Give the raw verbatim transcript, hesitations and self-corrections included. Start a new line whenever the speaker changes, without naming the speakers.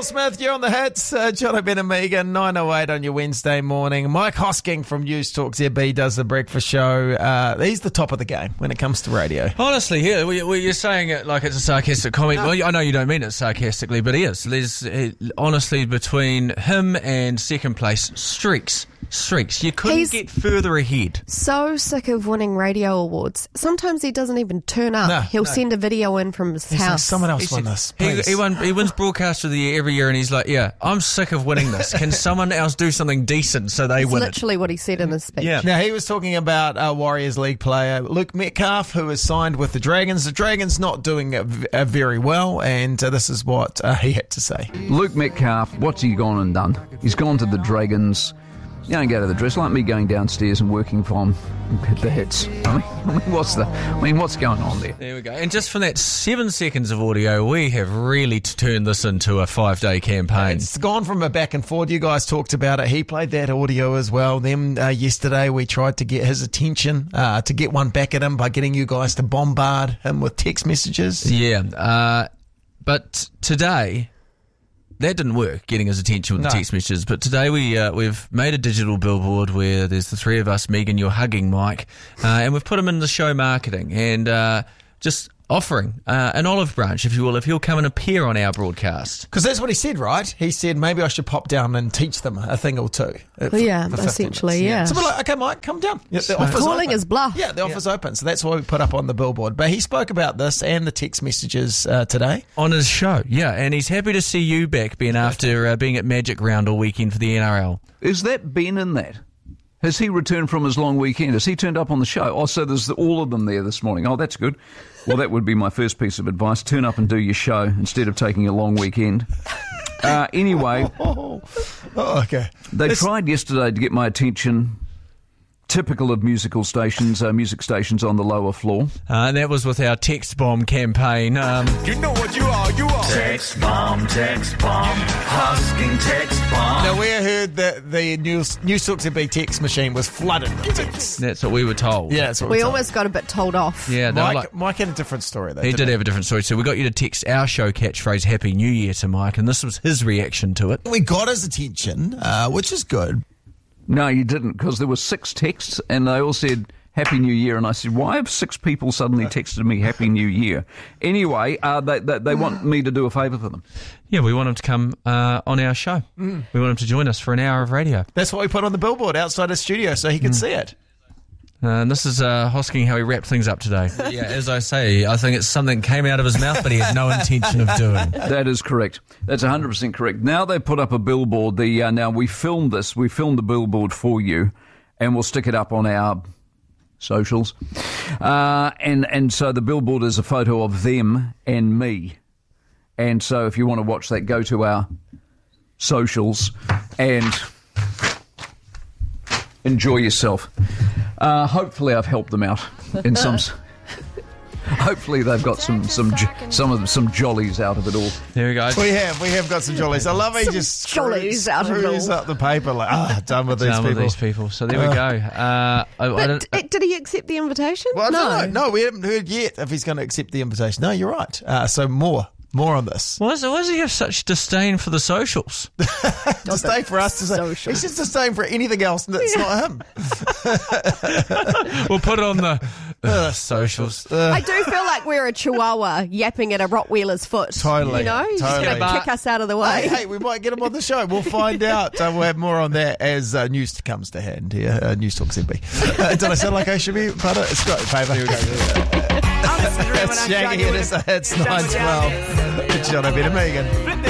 Mel Smith, you're on the hits. Uh, Jono Ben and Megan, nine oh eight on your Wednesday morning. Mike Hosking from News Talk Z B does the breakfast show. Uh, he's the top of the game when it comes to radio.
Honestly, yeah, well, well, you're saying it like it's a sarcastic comment. No. Well, I know you don't mean it sarcastically, but he is. There's he, honestly between him and second place, streaks. Streaks. You couldn't He's get further ahead.
So sick of winning radio awards. Sometimes he doesn't even turn up. No, He'll no. send a video in from his
He's
house.
Like, someone else
he
won
said,
this.
He, he, won, he wins Broadcaster of the Year every year, and he's like, yeah, I'm sick of winning this. Can someone else do something decent so they
It's
win
literally
it?
what he said in his speech.
Yeah. Now, he was talking about uh, Warriors League player Luke Metcalf, who has signed with the Dragons. The Dragons not doing uh, v- uh, very well, and uh, this is what uh, he had to say.
Luke Metcalf, what's he gone and done? He's gone to the Dragons. You don't go to the dress like me going downstairs and working from the hits. I mean, I mean, what's the? I mean, what's going on there?
There we go. And just from that seven seconds of audio, we have really turned this into a five-day campaign.
It's gone from a back and forth. You guys talked about it. He played that audio as well. Then uh, yesterday we tried to get his attention, uh, to get one back at him by getting you guys to bombard him with text messages.
Yeah, uh, but today. That didn't work, getting his attention with no. the text messages. But today we, uh, we've made a digital billboard where there's the three of us. Megan, you're hugging Mike. Uh, and we've put him in the show marketing and uh, just offering uh, an olive branch, if you will, if he'll come and appear on our broadcast.
Because that's what he said, right? He said, maybe I should pop down and teach them a thing or two.
Well, for, yeah, for essentially, yeah.
So we're like, okay, Mike, come down. Yeah, the offer's
calling
open.
his bluff.
Yeah, the offer's yeah. open. So that's why we put up on the billboard. But he spoke about this and the text messages uh, today.
On his show, yeah. And he's happy to see you back, Ben, after uh, being at Magic Round all weekend for the N R L.
Is that Ben in that? Has he returned from his long weekend? Has he turned up on the show? Oh, so there's all of them there this morning. Oh, that's good. Well, that would be my first piece of advice. Turn up and do your show instead of taking a long weekend. Uh, anyway,
oh, oh, okay.
They
this...
tried yesterday to get my attention. Typical of musical stations, uh, music stations on the lower floor.
Uh, and that was with our text bomb campaign. Um,
you know what you are, you are. Text bomb, text bomb, Hosking text bomb.
Now, we heard that the News, News Talk Z B text machine was flooded with texts.
That's what we were told.
Yeah, that's what
we
we
almost got a bit told off.
Yeah,
Mike,
like,
Mike had a different story, though.
He did
he?
have a different story. So we got you to text our show catchphrase, Happy New Year, to Mike, and this was his reaction to it.
We got his attention, uh, which is good.
No, you didn't, because there were six texts, and they all said, Happy New Year. And I said, why have six people suddenly texted me Happy New Year? Anyway, uh, they, they, they want me to do a favour for them.
Yeah, we want him to come uh, on our show. Mm. We want him to join us for an hour of radio.
That's what we put on the billboard outside his studio so he could mm. see it.
Uh, and this is uh, Hosking how he wrapped things up today. Yeah, as I say, I think it's something that came out of his mouth, but he had no intention of doing.
That is correct. That's one hundred percent correct. Now they put up a billboard. The uh, now we filmed this. We filmed the billboard for you, and we'll stick it up on our socials. Uh, and and so the billboard is a photo of them and me. And so if you want to watch that, go to our socials and enjoy yourself. Uh, hopefully I've helped them out in some... Hopefully they've got some some some of them, some jollies out of it all.
There we go.
We have we have got some jollies. I love how he just
jollies
screws,
out of it all.
up the paper like ah oh, done with these
done
people.
with these people. So there we go. Uh, I,
but
I don't,
uh, did he accept the invitation?
Well,
no,
no, no, we haven't heard yet if he's going to accept the invitation. No, you're right. Uh, so more. More on this.
Why does, why does he have such disdain for the socials?
Disdain for us to say. He's just disdain for anything else that's yeah. not him.
We'll put it on the uh, socials.
Uh,
I do feel like we're a chihuahua yapping at a Rottweiler's foot.
Totally.
You know? He's
totally.
just going to kick us out of the way.
Hey, hey, we might get him on the show. We'll find out. Uh, we'll have more on that as uh, news comes to hand here. Uh, News Talk Z B. Uh, did I sound like I should be part of it? It's got paper. Here we go. It's Shaggy. It is. It's nine twelve. Jono Ben and Megan.